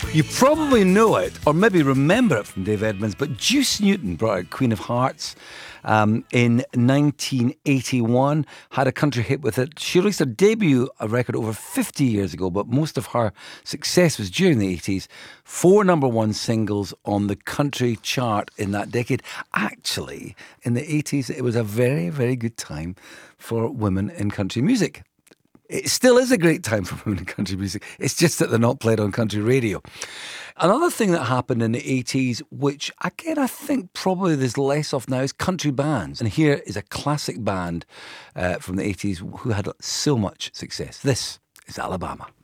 You probably know it, or maybe remember it from Dave Edmunds, but Juice Newton brought out Queen of Hearts in 1981, had a country hit with it. She released her debut record over 50 years ago, but most of her success was during the 80s. 4 number one singles on the country chart in that decade. Actually, in the 80s, it was a very, very good time for women in country music. It still is a great time for women in country music. It's just that they're not played on country radio. Another thing that happened in the 80s, which again I think probably there's less of now, is country bands. And here is a classic band from the 80s who had so much success. This is Alabama.